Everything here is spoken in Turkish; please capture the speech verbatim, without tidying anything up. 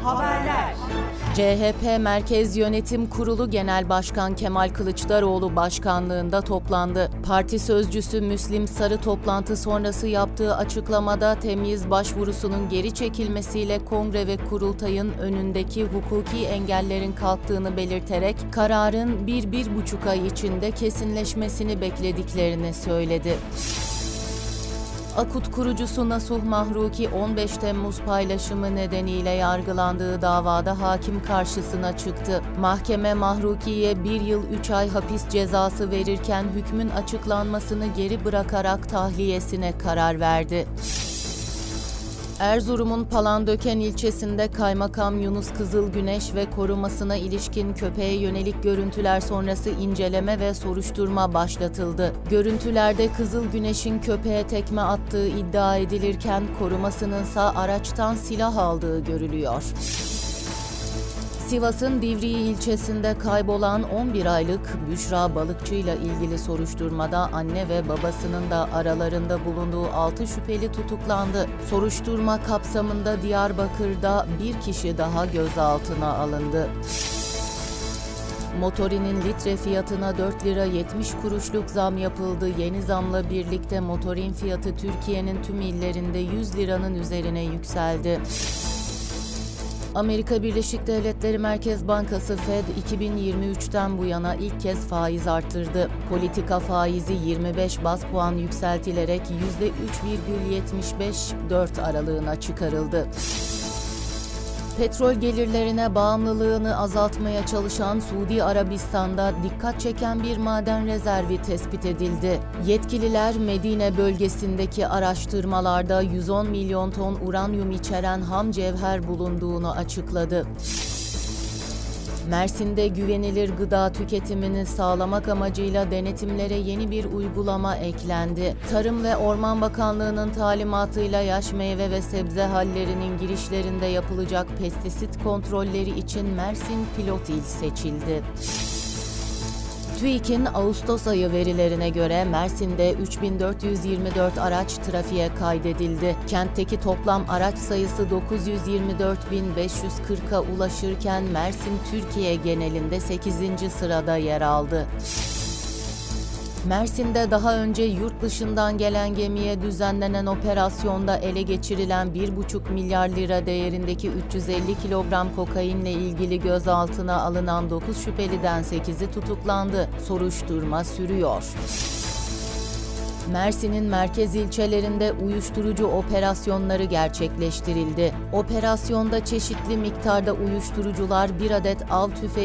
Haberler. C H P Merkez Yönetim Kurulu Genel Başkan Kemal Kılıçdaroğlu başkanlığında toplandı. Parti sözcüsü Müslim Sarı toplantı sonrası yaptığı açıklamada temyiz başvurusunun geri çekilmesiyle kongre ve kurultayın önündeki hukuki engellerin kalktığını belirterek kararın bir bir buçuk ay içinde kesinleşmesini beklediklerini söyledi. Akut kurucusu Nasuh Mahruki on beş Temmuz paylaşımı nedeniyle yargılandığı davada hakim karşısına çıktı. Mahkeme Mahruki'ye bir yıl üç ay hapis cezası verirken hükmün açıklanmasını geri bırakarak tahliyesine karar verdi. Erzurum'un Palandöken ilçesinde Kaymakam Yunus Kızılgüneş ve korumasına ilişkin köpeğe yönelik görüntüler sonrası inceleme ve soruşturma başlatıldı. Görüntülerde Kızılgüneş'in köpeğe tekme attığı iddia edilirken korumasınınsa araçtan silah aldığı görülüyor. Sivas'ın Divriği ilçesinde kaybolan on bir aylık Büşra Balıkçı ile ilgili soruşturmada anne ve babasının da aralarında bulunduğu altı şüpheli tutuklandı. Soruşturma kapsamında Diyarbakır'da bir kişi daha gözaltına alındı. Motorinin litre fiyatına dört lira yetmiş kuruşluk zam yapıldı. Yeni zamla birlikte motorin fiyatı Türkiye'nin tüm illerinde yüz liranın üzerine yükseldi. Amerika Birleşik Devletleri Merkez Bankası Fed iki bin yirmi üçten bu yana ilk kez faiz arttırdı. Politika faizi yirmi beş baz puan yükseltilerek yüzde üç virgül yetmiş beş dört aralığına çıkarıldı. Petrol gelirlerine bağımlılığını azaltmaya çalışan Suudi Arabistan'da dikkat çeken bir maden rezervi tespit edildi. Yetkililer Medine bölgesindeki araştırmalarda yüz on milyon ton uranyum içeren ham cevher bulunduğunu açıkladı. Mersin'de güvenilir gıda tüketimini sağlamak amacıyla denetimlere yeni bir uygulama eklendi. Tarım ve Orman Bakanlığı'nın talimatıyla yaş meyve ve sebze hallerinin girişlerinde yapılacak pestisit kontrolleri için Mersin pilot il seçildi. TÜİK'in Ağustos ayı verilerine göre Mersin'de üç bin dört yüz yirmi dört araç trafiğe kaydedildi. Kentteki toplam araç sayısı dokuz yüz yirmi dört bin beş yüz kırka ulaşırken Mersin Türkiye genelinde sekizinci sırada yer aldı. Mersin'de daha önce yurt dışından gelen gemiye düzenlenen operasyonda ele geçirilen bir buçuk milyar lira değerindeki üç yüz elli kilogram kokainle ilgili gözaltına alınan dokuz şüpheliden sekizi tutuklandı. Soruşturma sürüyor. Mersin'in merkez ilçelerinde uyuşturucu operasyonları gerçekleştirildi. Operasyonda çeşitli miktarda uyuşturucular, bir adet av tüfeği